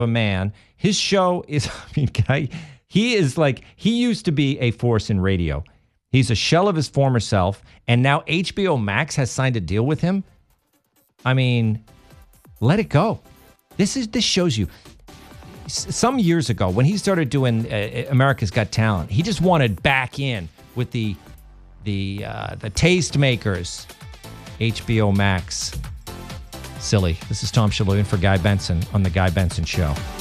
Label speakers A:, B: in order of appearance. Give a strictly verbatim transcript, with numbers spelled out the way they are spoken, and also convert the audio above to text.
A: a man. His show is, I mean, can I, he is like, he used to be a force in radio. He's a shell of his former self, and now H B O Max has signed a deal with him. I mean, let it go. This is this shows you. Some years ago, when he started doing uh, America's Got Talent, he just wanted back in with the the uh, the tastemakers. H B O Max. Silly. This is Tom Shillian for Guy Benson on The Guy Benson Show.